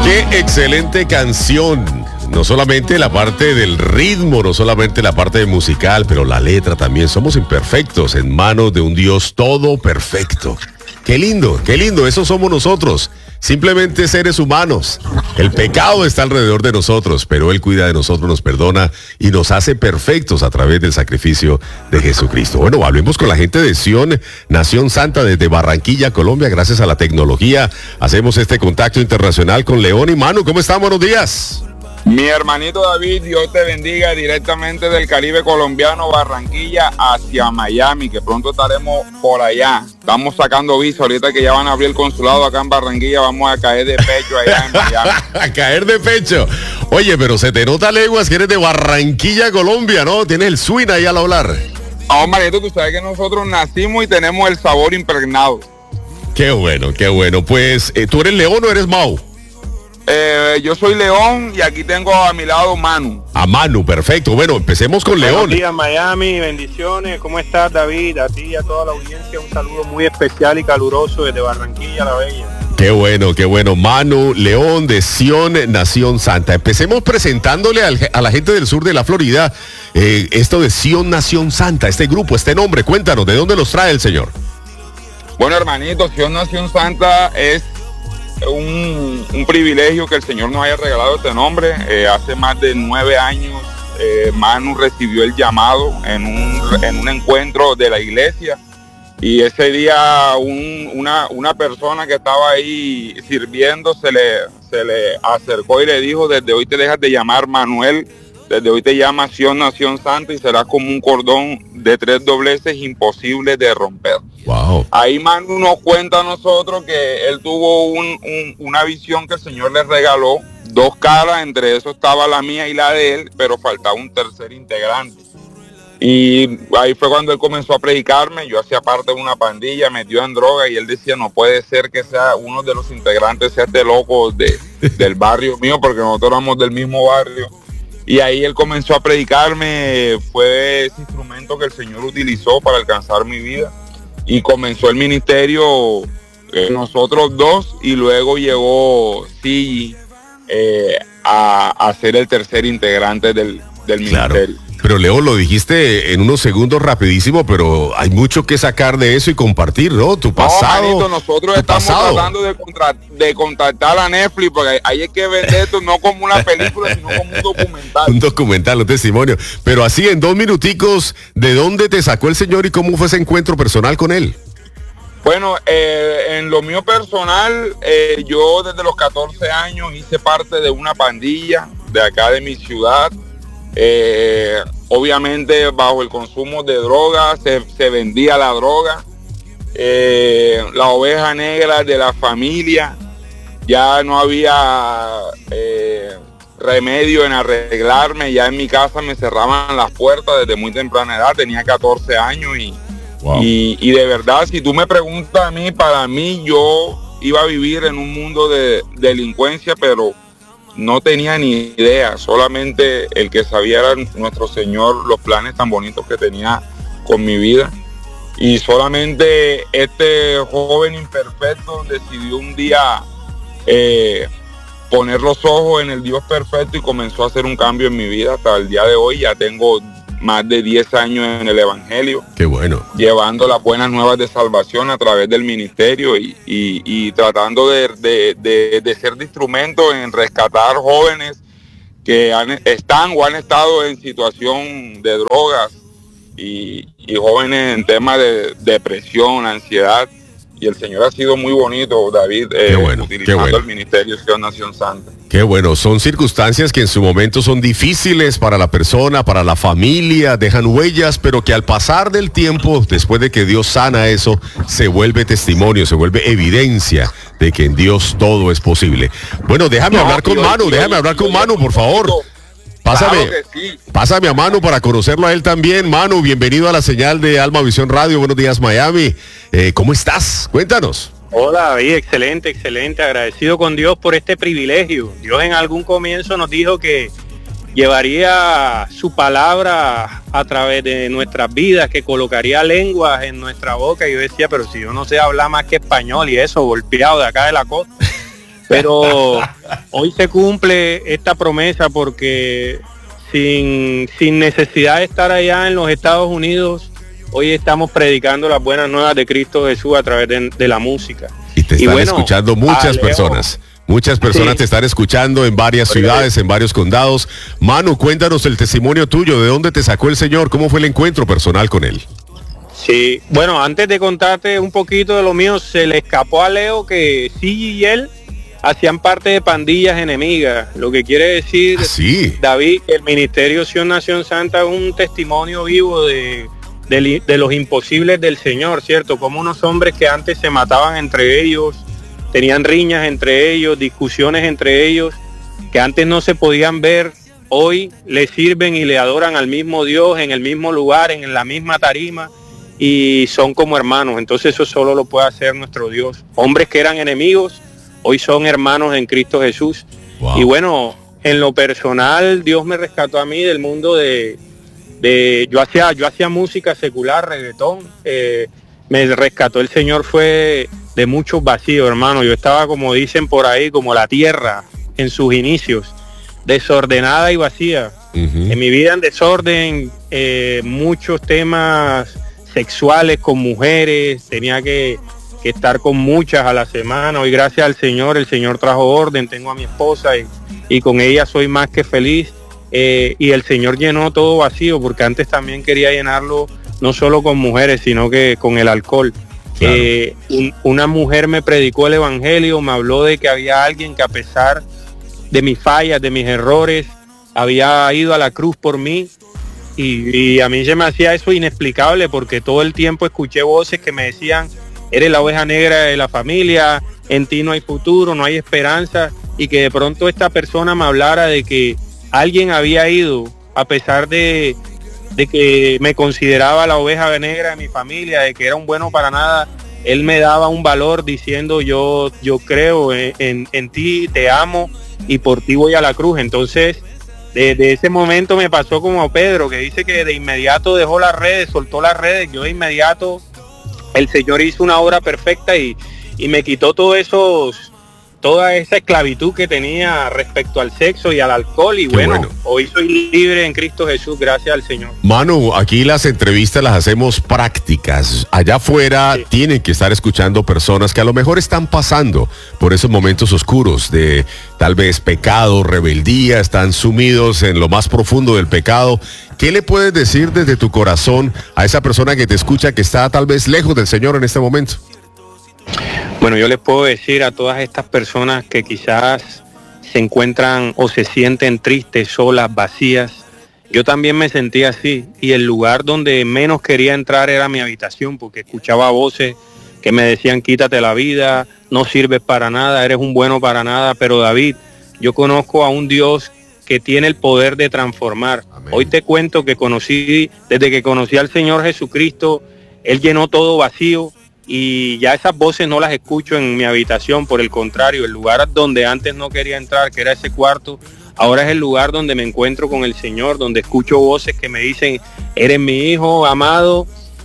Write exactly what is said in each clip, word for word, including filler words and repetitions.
Qué excelente canción. No solamente la parte del ritmo, no solamente la parte musical, pero la letra también. Somos imperfectos en manos de un Dios todo perfecto. Qué lindo, qué lindo, eso somos nosotros. Simplemente seres humanos. El pecado está alrededor de nosotros, pero Él cuida de nosotros, nos perdona y nos hace perfectos a través del sacrificio de Jesucristo. Bueno, hablemos con la gente de Sion, Nación Santa, desde Barranquilla, Colombia. Gracias a la tecnología hacemos este contacto internacional con León y Manu. ¿Cómo están? Buenos días. Mi hermanito David, Dios te bendiga, directamente del Caribe colombiano, Barranquilla hacia Miami, que pronto estaremos por allá. Estamos sacando visa ahorita que ya van a abrir el consulado acá en Barranquilla, vamos a caer de pecho allá en Miami. A caer de pecho. Oye, pero se te nota leguas que eres de Barranquilla, Colombia, ¿no? Tienes el swing ahí al hablar. No, hermanito, tú sabes que nosotros nacimos y tenemos el sabor impregnado. Qué bueno, qué bueno. Pues, eh, ¿tú eres León o eres Mau? Eh, yo soy León y aquí tengo a mi lado Manu. A Manu, perfecto. Bueno, empecemos con León. Buenos días, Miami, bendiciones. ¿Cómo estás, David? A ti y a toda la audiencia, un saludo muy especial y caluroso desde Barranquilla la Bella. Qué bueno, qué bueno. Manu, León de Sion, Nación Santa. Empecemos presentándole al, a la gente del sur de la Florida eh, esto de Sion, Nación Santa, este grupo, este nombre. Cuéntanos, ¿de dónde los trae el Señor? Bueno, hermanito, Sion, Nación Santa es Un, un privilegio que el Señor nos haya regalado este nombre. Eh, hace más de nueve años eh, Manu recibió el llamado en un, en un encuentro de la iglesia, y ese día un, una, una persona que estaba ahí sirviendo se le, se le acercó y le dijo: desde hoy te dejas de llamar Manuel, desde hoy te llamas Sion, Nación Santa, y serás como un cordón de tres dobleces imposible de romper. Wow. Ahí Manu nos cuenta a nosotros que él tuvo un, un, una visión que el Señor le regaló, dos caras, entre eso estaba la mía y la de él, pero faltaba un tercer integrante. Y ahí fue cuando él comenzó a predicarme. Yo hacía parte de una pandilla, metió en droga, y él decía: no puede ser que sea uno de los integrantes sea este loco de, del barrio mío, porque nosotros éramos del mismo barrio. Y ahí él comenzó a predicarme, fue ese instrumento que el Señor utilizó para alcanzar mi vida. Y comenzó el ministerio eh, nosotros dos, y luego llegó Sigi eh, a, a ser el tercer integrante del, del Claro. ministerio. Pero León, lo dijiste en unos segundos rapidísimo, pero hay mucho que sacar de eso y compartir, ¿no? Tu pasado. No, manito, nosotros tu estamos pasado. tratando de, contra, de contactar a Netflix, porque ahí hay que vender esto no como una película, sino como un documental. Un documental, un testimonio. Pero así, en dos minuticos, ¿de dónde te sacó el Señor y cómo fue ese encuentro personal con Él? Bueno, eh, en lo mío personal, eh, yo desde los catorce años hice parte de una pandilla de acá de mi ciudad. Eh, obviamente bajo el consumo de drogas, se, se vendía la droga. Eh, la oveja negra de la familia, ya no había eh, remedio en arreglarme. Ya en mi casa me cerraban las puertas desde muy temprana edad, tenía catorce años y, wow. y, y de verdad, si tú me preguntas a mí, para mí yo iba a vivir en un mundo de, de delincuencia, pero no tenía ni idea. Solamente el que sabía era nuestro Señor, los planes tan bonitos que tenía con mi vida. Y solamente este joven imperfecto decidió un día eh, poner los ojos en el Dios perfecto, y comenzó a hacer un cambio en mi vida. Hasta el día de hoy ya tengo más de diez años en el Evangelio. Qué bueno. Llevando las buenas nuevas de salvación a través del ministerio, y, y, y tratando de, de, de, de ser de instrumento en rescatar jóvenes que han, están o han estado en situación de drogas, y, y jóvenes en temas de depresión, ansiedad. Y el Señor ha sido muy bonito, David, eh, bueno, utilizando bueno. el ministerio Sion, Nación Santa. Qué bueno, son circunstancias que en su momento son difíciles para la persona, para la familia, dejan huellas, pero que al pasar del tiempo, después de que Dios sana eso, se vuelve testimonio, se vuelve evidencia de que en Dios todo es posible. Bueno, déjame No, hablar con yo- Manu, yo- déjame yo- hablar con yo- Manu, por favor. Claro Pásame, que sí. pásame a Manu para conocerlo a él también. Manu, bienvenido a la señal de Alma Visión Radio. Buenos días, Miami. Eh, ¿Cómo estás? Cuéntanos. Hola, David, excelente, excelente. Agradecido con Dios por este privilegio. Dios en algún comienzo nos dijo que llevaría su palabra a través de nuestras vidas, que colocaría lenguas en nuestra boca. Y yo decía, pero si yo no sé hablar más que español y eso, golpeado de acá de la costa. Pero hoy se cumple esta promesa porque sin, sin necesidad de estar allá en los Estados Unidos, hoy estamos predicando las buenas nuevas de Cristo Jesús a través de, de la música. Y te están y bueno, escuchando muchas Leo, personas. Muchas personas sí. te están escuchando en varias ciudades, en varios condados. Manu, cuéntanos el testimonio tuyo. ¿De dónde te sacó el Señor? ¿Cómo fue el encuentro personal con Él? Sí, bueno, antes de contarte un poquito de lo mío, se le escapó a Leo que sí y él hacían parte de pandillas enemigas. Lo que quiere decir, ¿Ah, sí? David, el Ministerio Sion Nación Santa es un testimonio vivo de, de, de los imposibles del Señor, ¿cierto? Como unos hombres que antes se mataban entre ellos, tenían riñas entre ellos, discusiones entre ellos, que antes no se podían ver, hoy le sirven y le adoran al mismo Dios, en el mismo lugar, en la misma tarima, y son como hermanos. Entonces eso solo lo puede hacer nuestro Dios. Hombres que eran enemigos, hoy son hermanos en Cristo Jesús. Wow. Y bueno, en lo personal, Dios me rescató a mí del mundo de... de yo hacía yo hacía música secular, reggaetón, eh, me rescató el Señor fue de muchos vacíos, hermano. Yo estaba, como dicen por ahí, como la tierra en sus inicios, desordenada y vacía. Uh-huh. En mi vida en desorden, eh, muchos temas sexuales con mujeres, tenía que, que estar con muchas a la semana. Hoy, gracias al Señor, el Señor trajo orden, tengo a mi esposa y, y con ella soy más que feliz. Eh, y el Señor llenó todo vacío, porque antes también quería llenarlo no solo con mujeres, sino que con el alcohol. Claro. Eh, un, una mujer me predicó el evangelio, me habló de que había alguien que a pesar de mis fallas, de mis errores, había ido a la cruz por mí, y, y a mí se me hacía eso inexplicable, porque todo el tiempo escuché voces que me decían, eres la oveja negra de la familia, en ti no hay futuro, no hay esperanza, y que de pronto esta persona me hablara de que alguien había ido, a pesar de de que me consideraba la oveja negra de mi familia, de que era un bueno para nada, él me daba un valor diciendo yo yo creo en, en, en ti, te amo y por ti voy a la cruz. Entonces, desde ese momento me pasó como a Pedro, que dice que de inmediato dejó las redes, soltó las redes, yo de inmediato, el Señor hizo una obra perfecta y, y me quitó todos esos... toda esa esclavitud que tenía respecto al sexo y al alcohol, y bueno, bueno, hoy soy libre en Cristo Jesús, gracias al Señor. Manu, aquí las entrevistas las hacemos prácticas. Allá afuera sí. tienen que estar escuchando personas que a lo mejor están pasando por esos momentos oscuros de tal vez pecado, rebeldía, están sumidos en lo más profundo del pecado. ¿Qué le puedes decir desde tu corazón a esa persona que te escucha que está tal vez lejos del Señor en este momento? Bueno, yo les puedo decir a todas estas personas que quizás se encuentran o se sienten tristes, solas, vacías. Yo también me sentía así, y el lugar donde menos quería entrar era mi habitación, porque escuchaba voces que me decían quítate la vida, no sirves para nada, eres un bueno para nada. Pero David, yo conozco a un Dios que tiene el poder de transformar. Amén. Hoy te cuento que conocí, desde que conocí al Señor Jesucristo, Él llenó todo vacío. Y ya esas voces no las escucho en mi habitación, por el contrario, el lugar donde antes no quería entrar, que era ese cuarto, ahora es el lugar donde me encuentro con el Señor, donde escucho voces que me dicen, eres mi hijo amado,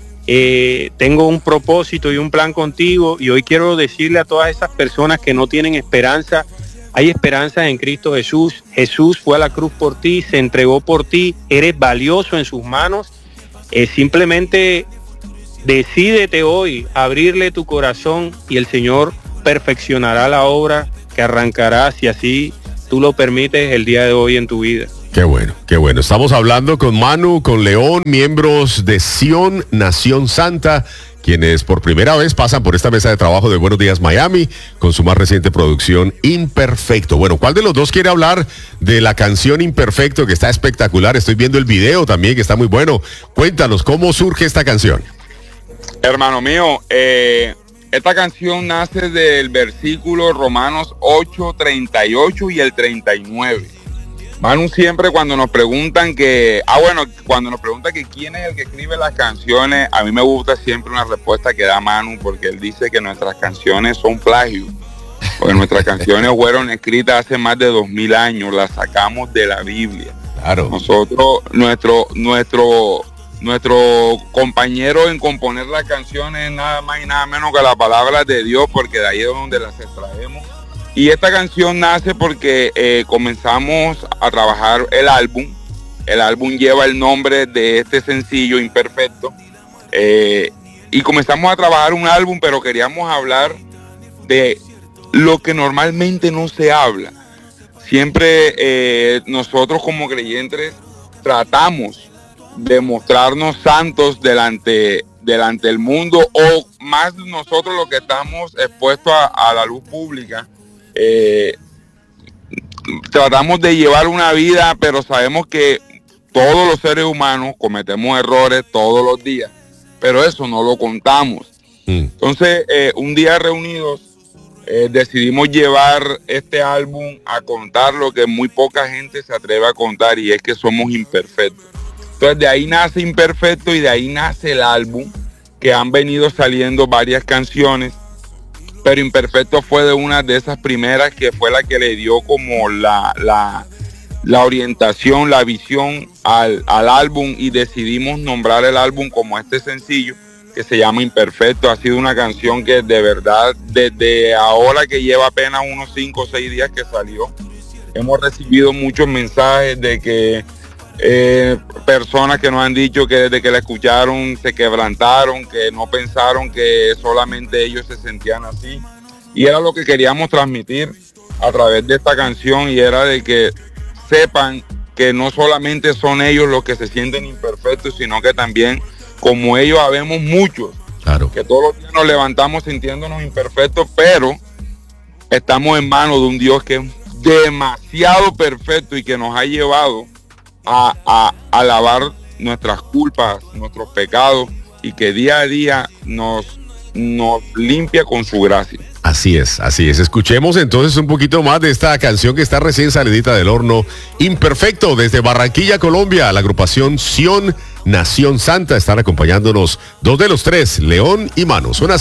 eh, tengo un propósito y un plan contigo. Y hoy quiero decirle a todas esas personas que no tienen esperanza, hay esperanza en Cristo Jesús. Jesús fue a la cruz por ti, se entregó por ti, eres valioso en sus manos. Eh, simplemente decídete hoy abrirle tu corazón y el Señor perfeccionará la obra que arrancará, si así tú lo permites, el día de hoy en tu vida. Qué bueno, qué bueno. Estamos hablando con Manu, con León, miembros de Sion Nación Santa, quienes por primera vez pasan por esta mesa de trabajo de Buenos Días Miami con su más reciente producción, Imperfecto. Bueno, ¿cuál de los dos quiere hablar de la canción Imperfecto, que está espectacular? Estoy viendo el video también, que está muy bueno. Cuéntanos, ¿cómo surge esta canción? Hermano mío, eh, esta canción nace del versículo Romanos ocho, treinta y ocho y el treinta y nueve. Manu, siempre cuando nos preguntan que, ah bueno, cuando nos preguntan que quién es el que escribe las canciones, a mí me gusta siempre una respuesta que da Manu, porque él dice que nuestras canciones son plagio, porque nuestras canciones fueron escritas hace más de dos mil años, las sacamos de la Biblia. Claro. Nosotros, nuestro, nuestro, nuestro compañero en componer las canciones es nada más y nada menos que la palabra de Dios, porque de ahí es donde las extraemos. Y esta canción nace porque eh, comenzamos a trabajar el álbum. El álbum lleva el nombre de este sencillo, Imperfecto. Eh, y comenzamos a trabajar un álbum, pero queríamos hablar de lo que normalmente no se habla. Siempre eh, nosotros como creyentes tratamos de mostrarnos santos delante, delante del mundo, o más nosotros los que estamos expuestos a, a la luz pública. Eh, tratamos de llevar una vida, pero sabemos que todos los seres humanos cometemos errores todos los días, pero eso no lo contamos. Mm. Entonces, eh, un día reunidos, eh, decidimos llevar este álbum a contar lo que muy poca gente se atreve a contar, y es que somos imperfectos. Entonces, de ahí nace Imperfecto y de ahí nace el álbum, que han venido saliendo varias canciones. Pero Imperfecto fue de una de esas primeras, que fue la que le dio como la, la, la orientación, la visión al, al álbum, y decidimos nombrar el álbum como este sencillo que se llama Imperfecto. Ha sido una canción que de verdad, desde ahora que lleva apenas unos cinco o seis días que salió, hemos recibido muchos mensajes de que eh, personas que nos han dicho que desde que la escucharon se quebrantaron, que no pensaron que solamente ellos se sentían así, y era lo que queríamos transmitir a través de esta canción, y era de que sepan que no solamente son ellos los que se sienten imperfectos, sino que también, como ellos, habemos muchos, claro, que todos los días nos levantamos sintiéndonos imperfectos, pero estamos en manos de un Dios que es demasiado perfecto y que nos ha llevado A, a, a lavar nuestras culpas, nuestros pecados, y que día a día nos, nos limpia con su gracia. Así es, así es. Escuchemos entonces un poquito más de esta canción que está recién salidita del horno, Imperfecto, desde Barranquilla, Colombia. La agrupación Sion Nación Santa están acompañándonos, dos de los tres, León y Mano. Suena así.